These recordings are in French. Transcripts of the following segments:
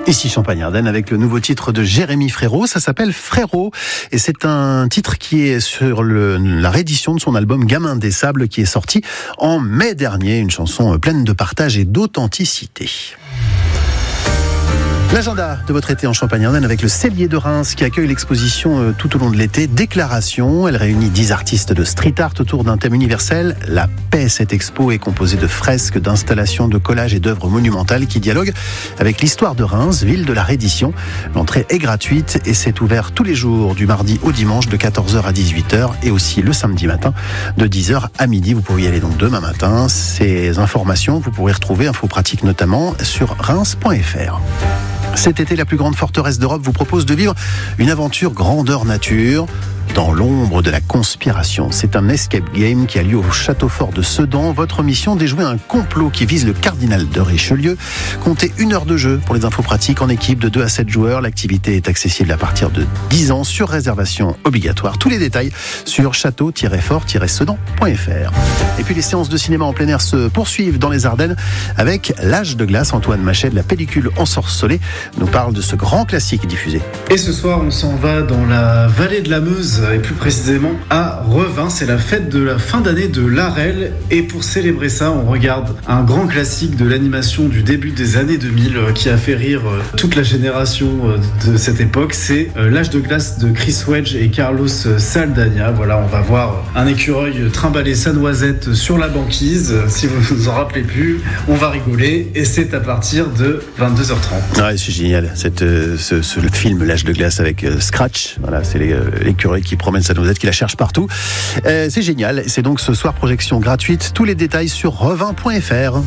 Ici Champagne-Ardenne avec le nouveau titre de Jérémy Frérot, ça s'appelle Frérot et c'est un titre qui est sur la réédition de son album Gamin des Sables qui est sorti en mai dernier, une chanson pleine de partage et d'authenticité. L'agenda de votre été en Champagne-Ardenne avec le Cellier de Reims qui accueille l'exposition tout au long de l'été Déclaration. Elle réunit 10 artistes de street art autour d'un thème universel, la paix. Cette expo est composée de fresques, d'installations, de collages et d'œuvres monumentales qui dialoguent avec l'histoire de Reims, ville de la reddition. L'entrée est gratuite et c'est ouvert tous les jours du mardi au dimanche de 14h à 18h et aussi le samedi matin de 10h à midi. Vous pouvez y aller donc demain matin. Ces informations, vous pourrez retrouver, infos pratiques notamment, sur reims.fr. Cet été, la plus grande forteresse d'Europe vous propose de vivre une aventure grandeur nature dans l'ombre de la conspiration. C'est un escape game qui a lieu au château fort de Sedan. Votre mission, déjouer un complot qui vise le cardinal de Richelieu. Comptez 1 heure de jeu pour les infos pratiques en équipe de 2 à 7 joueurs. L'activité est accessible à partir de 10 ans sur réservation obligatoire. Tous les détails sur château-fort-sedan.fr. Et puis les séances de cinéma en plein air se poursuivent dans les Ardennes avec L'Âge de glace. Antoine Machet de la pellicule Ensorcelé nous parle de ce grand classique diffusé. Et ce soir, on s'en va dans la vallée de la Meuse et plus précisément à Revin. C'est la fête de la fin d'année de l'Arel et pour célébrer ça, on regarde un grand classique de l'animation du début des années 2000 qui a fait rire toute la génération de cette époque. C'est L'Âge de glace de Chris Wedge et Carlos Saldaña. Voilà, on va voir un écureuil trimballer sa noisette sur la banquise. Si vous ne vous en rappelez plus, on va rigoler et c'est à partir de 22h30. Ouais, c'est génial. Le film L'Âge de glace avec Scratch. Voilà, c'est l'écureuil qui promène sa noisette, qui la cherche partout. C'est génial. C'est donc ce soir projection gratuite. Tous les détails sur revin.fr.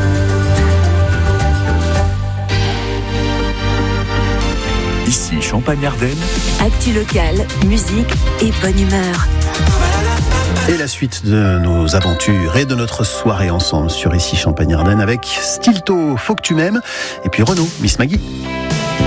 Ici Champagne-Ardenne. Actu locale, musique et bonne humeur. Et la suite de nos aventures et de notre soirée ensemble sur Ici Champagne-Ardenne avec Stilto, Faut que tu m'aimes, et puis Renaud, Miss Maggie.